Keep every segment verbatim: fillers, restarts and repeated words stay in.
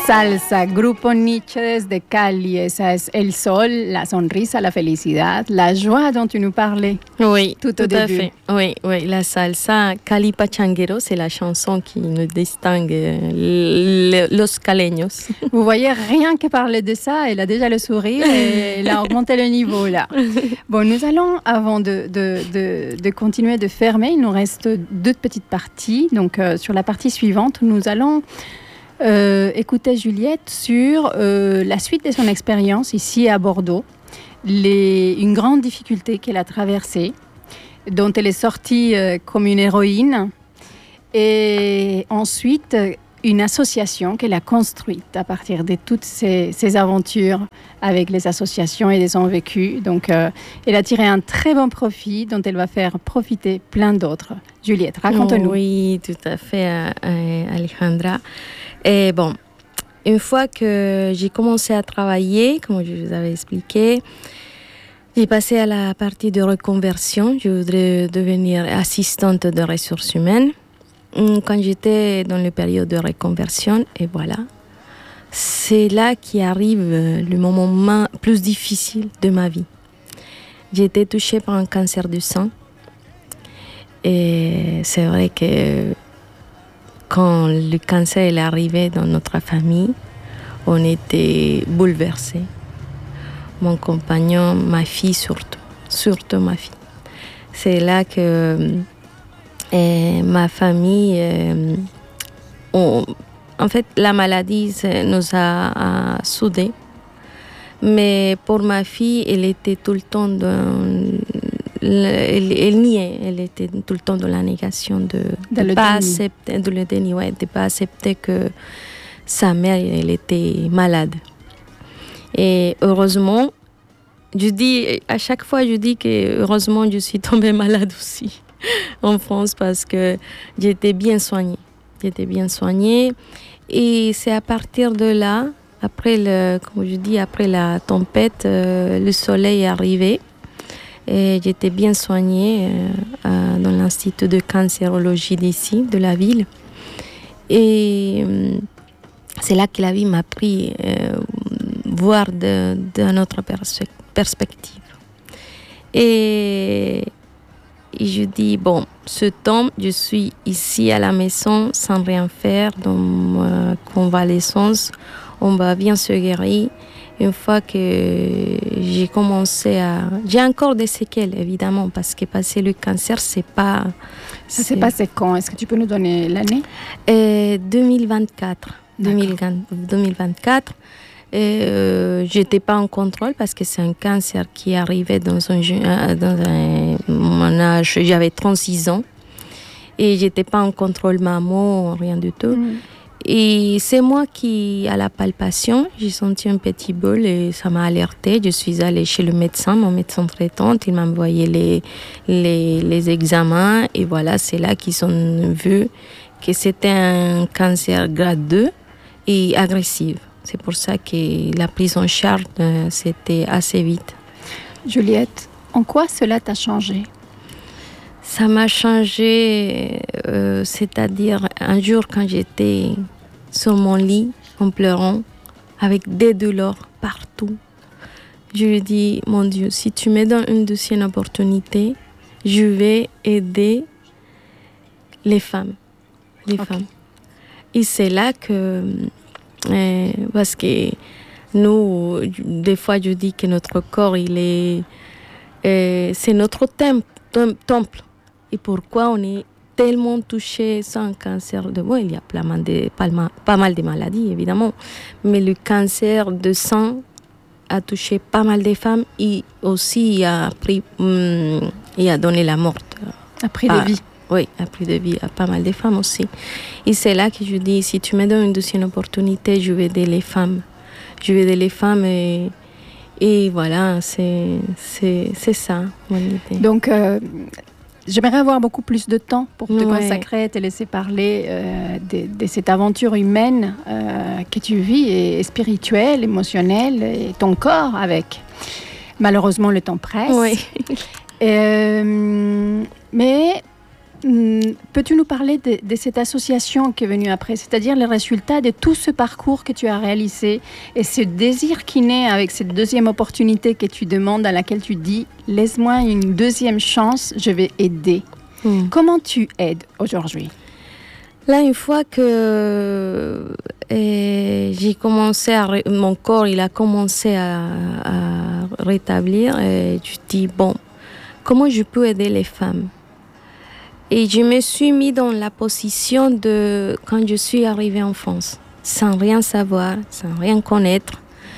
Salsa, Grupo Nietzsche desde Cali, esa es el sol, la sonrisa, la felicidad, la joie dont tu nous parlais. Oui, tout, tout au à début. fait. Oui, oui, la salsa, Cali Pachanguero, c'est la chanson qui nous distingue euh, los caleños. Vous voyez, rien que parler de ça, elle a déjà le sourire et elle a augmenté le niveau là. Bon, nous allons, avant de, de, de, de continuer de fermer, il nous reste deux petites parties. Donc, euh, sur la partie suivante, nous allons Euh, écouter Juliette sur euh, la suite de son expérience ici à Bordeaux, les, une grande difficulté qu'elle a traversée, dont elle est sortie euh, comme une héroïne, et ensuite une association qu'elle a construite à partir de toutes ces, ces aventures avec les associations et de son vécu. Donc, euh, elle a tiré un très bon profit dont elle va faire profiter plein d'autres. Juliette, raconte-nous. Oui, tout à fait, euh, Alejandra. Et bon, une fois que j'ai commencé à travailler, comme je vous avais expliqué, j'ai passé à la partie de reconversion. Je voudrais devenir assistante de ressources humaines. Quand j'étais dans la période de reconversion, et voilà, c'est là qu'arrive le moment plus difficile de ma vie. J'ai été touchée par un cancer du sang. Et c'est vrai que quand le cancer est arrivé dans notre famille, on était bouleversés. Mon compagnon, ma fille surtout, surtout ma fille. C'est là que euh, ma famille, euh, on, en fait, la maladie nous a, a soudés. Mais pour ma fille, elle était tout le temps dans... Elle, elle niait, elle était tout le temps dans la négation de ne pas accepter, de le déni, ouais, de pas accepter que sa mère elle était malade. Et heureusement, je dis à chaque fois je dis que heureusement je suis tombée malade aussi en France parce que j'étais bien soignée, j'étais bien soignée et c'est à partir de là, après le, comme je dis, après la tempête, euh, le soleil est arrivé. Et j'étais bien soignée euh, euh, dans l'Institut de cancérologie d'ici, de la ville. Et euh, c'est là que la vie m'a pris euh, voir de, de notre pers- perspective. Et, et je dis, bon, ce temps, je suis ici à la maison sans rien faire, dans ma convalescence, on va bien se guérir. Une fois que j'ai commencé à... J'ai encore des séquelles, évidemment, parce que passer le cancer, c'est pas... Ça s'est passé quand? Est-ce que tu peux nous donner l'année? euh, deux mille vingt-quatre. deux mille vingt-quatre. Euh, je n'étais pas en contrôle parce que c'est un cancer qui arrivait dans un, dans un mon âge. J'avais trente-six ans et je n'étais pas en contrôle maman, rien du tout. Mm. Et c'est moi qui, à la palpation, j'ai senti un petit bol et ça m'a alertée. Je suis allée chez le médecin, mon médecin traitant. Il m'a envoyé les, les, les examens. Et voilà, c'est là qu'ils ont vu que c'était un cancer grade deux et agressif. C'est pour ça que la prise en charge, c'était assez vite. Juliette, en quoi cela t'a changé ? Ça m'a changé, euh, c'est-à-dire un jour quand j'étais sur mon lit en pleurant, avec des douleurs partout, je lui ai dit, mon Dieu, si tu me donnes une deuxième opportunité, je vais aider les femmes. Les okay. femmes. Et c'est là que, euh, parce que nous, des fois je dis que notre corps, il est, euh, c'est notre temple. temple. Et pourquoi on est tellement touché sans cancer de... Bon, il y a pas mal de, pas mal de maladies, évidemment. Mais le cancer de sang a touché pas mal de femmes et aussi a, pris, hum, et a donné la mort. A pris de vie. Oui, a pris de vie à pas mal de femmes aussi. Et c'est là que je dis, si tu me donnes une deuxième opportunité, je vais aider les femmes. Je vais aider les femmes et... Et voilà, c'est, c'est, c'est ça, mon idée. Donc, euh, j'aimerais avoir beaucoup plus de temps pour te ouais. consacrer, te laisser parler euh, de, de cette aventure humaine euh, que tu vis, et spirituelle, émotionnelle, et ton corps avec. Malheureusement, le temps presse. Oui. euh, mais hum, peux-tu nous parler de, de cette association qui est venue après, c'est-à-dire le résultat de tout ce parcours que tu as réalisé et ce désir qui naît avec cette deuxième opportunité que tu demandes, à laquelle tu dis « laisse-moi une deuxième chance, je vais aider mmh. ». Comment tu aides aujourd'hui ? Là, une fois que euh, j'ai commencé à... Ré... Mon corps, il a commencé à, à rétablir, et je dis, bon, comment je peux aider les femmes ? Et je me suis mis dans la position de quand je suis arrivée en France, sans rien savoir, sans rien connaître,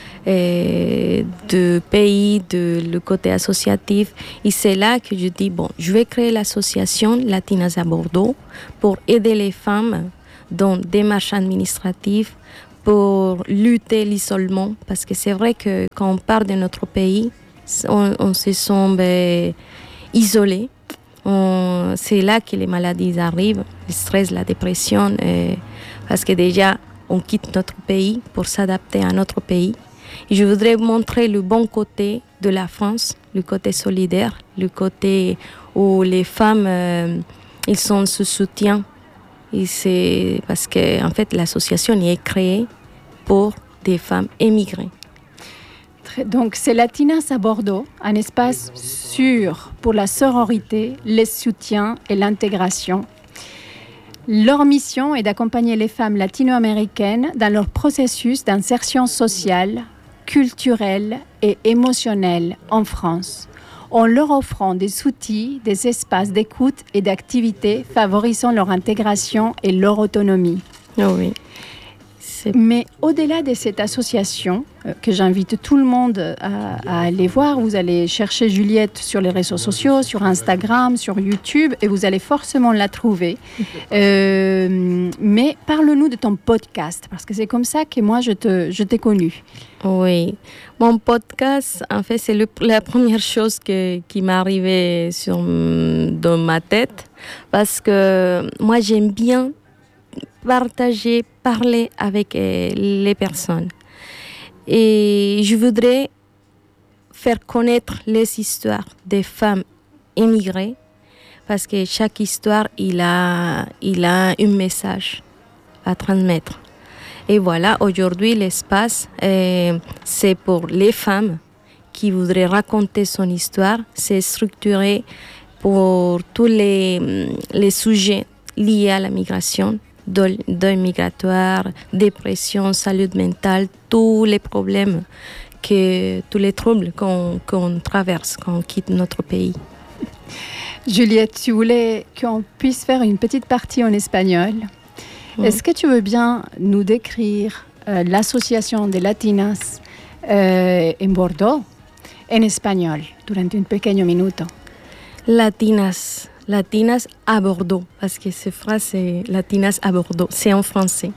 et de pays, de le côté associatif. Et c'est là que je dis, bon, je vais créer l'association Latinas à Bordeaux pour aider les femmes dans des démarches administratives, pour lutter l'isolement. Parce que c'est vrai que quand on part de notre pays, on, on se sent ben, isolé. On, c'est là que les maladies arrivent, le stress, la dépression, et, parce que déjà, on quitte notre pays pour s'adapter à notre pays. Et je voudrais montrer le bon côté de la France, le côté solidaire, le côté où les femmes, euh, ils sont ce soutien. Et c'est parce que en fait, l'association est créée pour des femmes émigrées. Donc, c'est Latinas à Bordeaux, un espace sûr pour la sororité, les soutiens et l'intégration. Leur mission est d'accompagner les femmes latino-américaines dans leur processus d'insertion sociale, culturelle et émotionnelle en France, en leur offrant des outils, des espaces d'écoute et d'activité favorisant leur intégration et leur autonomie. Oh oui. C'est... Mais au-delà de cette association, euh, que j'invite tout le monde à, à aller voir, vous allez chercher Juliette sur les réseaux sociaux, sur Instagram, sur YouTube, et vous allez forcément la trouver. Euh, mais parle-nous de ton podcast, parce que c'est comme ça que moi, je, te, je t'ai connue. Oui, mon podcast, en fait, c'est le, la première chose que, qui m'est arrivée sur, dans ma tête, parce que moi, j'aime bien partager, parler avec euh, les personnes. Et je voudrais faire connaître les histoires des femmes émigrées, parce que chaque histoire, il a, il a un message à transmettre. Et voilà, aujourd'hui, l'espace, euh, c'est pour les femmes qui voudraient raconter son histoire. C'est structuré pour tous les, les sujets liés à la migration, deuil migratoire, dépression, santé mentale, tous les problèmes, que, tous les troubles qu'on, qu'on traverse quand on quitte notre pays. Juliette, tu voulais qu'on puisse faire une petite partie en espagnol. Mmh. Est-ce que tu veux bien nous décrire euh, l'association des Latinas euh, en Bordeaux en espagnol durante un pequeño minuto? Latinas. Latinas à Bordeaux, parce que cette phrase c'est Latinas à Bordeaux, c'est en français.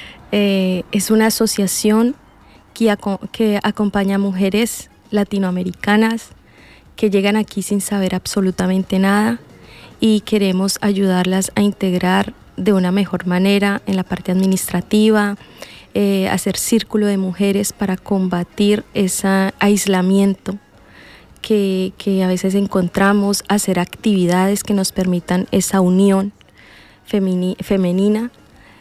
Eh, es una asociación que, que acompaña a mujeres latinoamericanas que llegan aquí sin saber absolutamente nada y queremos ayudarlas a integrar de una mejor manera en la parte administrativa, eh, hacer círculo de mujeres para combatir ese aislamiento Que, que a veces encontramos, hacer actividades que nos permitan esa unión femini, femenina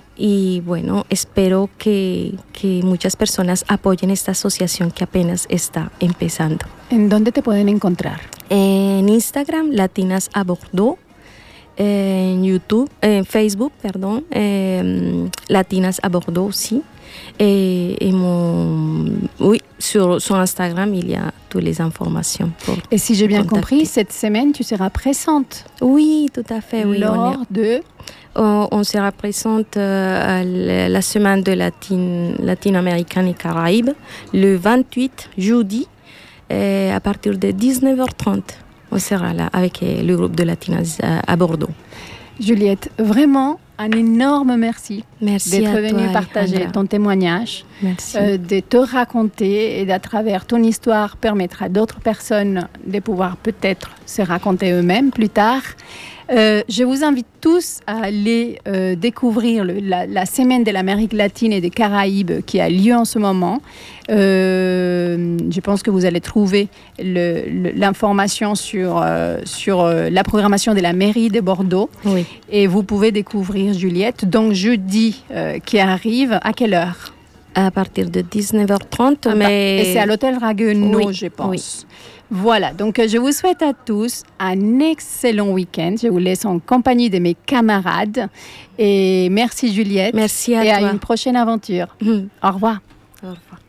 y bueno, espero que, que muchas personas apoyen esta asociación que apenas está empezando. ¿En dónde te pueden encontrar? En Instagram, Latinas à Bordeaux, en YouTube, en Facebook, perdón, eh, Latinas à Bordeaux aussi. Et, et mon, oui, sur, sur Instagram, il y a toutes les informations. Pour et si j'ai bien contacter. compris, cette semaine, tu seras présente. Oui, tout à fait. Oui, lors on est, de... On, on sera présente à la, la semaine de latine, latino-américaine et Caraïbes, le vingt-huit, jeudi, à partir de dix-neuf heures trente. On sera là avec le groupe de Latinas à, à Bordeaux. Juliette, vraiment un énorme merci, merci d'être venue partager Alejandra. Ton témoignage, euh, de te raconter et à travers ton histoire permettre à d'autres personnes de pouvoir peut-être se raconter eux-mêmes plus tard. Euh, je vous invite tous à aller euh, découvrir le, la, la semaine de l'Amérique latine et des Caraïbes qui a lieu en ce moment. Euh, je pense que vous allez trouver le, le, l'information sur, euh, sur euh, la programmation de la mairie de Bordeaux. Oui. Et vous pouvez découvrir Juliette. Donc jeudi euh, qui arrive, à quelle heure? À partir de dix-neuf heures trente, ah, mais... Et c'est à l'hôtel Ragueneau, oui, je pense. Oui. Voilà, donc je vous souhaite à tous un excellent week-end. Je vous laisse en compagnie de mes camarades. Et merci Juliette. Merci à et toi. Et à une prochaine aventure. Mmh. Au revoir. Au revoir.